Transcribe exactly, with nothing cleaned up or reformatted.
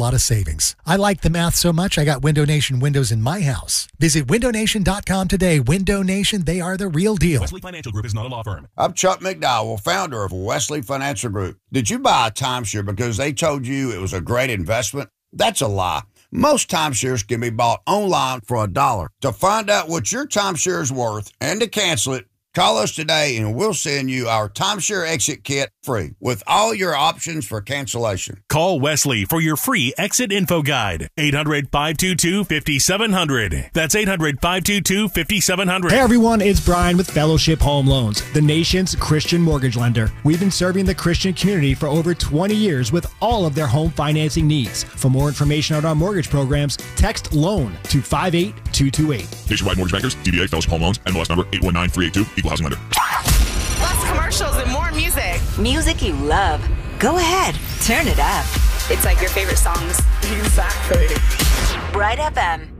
lot of savings. I like the math so much, I got Window Nation windows in my house. Visit window nation dot com today. Window Nation, they are the real deal. Wesley Financial Group is not a law firm. I'm Chuck McDowell, founder of Wesley Financial Group. Did you buy a timeshare because they told you it was a great investment? That's a lie. Most timeshares can be bought online for a dollar. To find out what your timeshare is worth and to cancel it, call us today and we'll send you our timeshare exit kit free with all your options for cancellation. Call Wesley for your free exit info guide. eight hundred, five two two, five seven zero zero. That's eight hundred, five two two, five seven zero zero. Hey everyone, it's Brian with Fellowship Home Loans, the nation's Christian mortgage lender. We've been serving the Christian community for over twenty years with all of their home financing needs. For more information on our mortgage programs, text LOAN to five eight two two eight. Nationwide Mortgage Bankers, D B A Fellowship Home Loans, N M L S number eight one nine three eight two, Equal Housing Lender. Less commercials and more music. Music you love. Go ahead, turn it up. It's like your favorite songs. Exactly. Bright F M.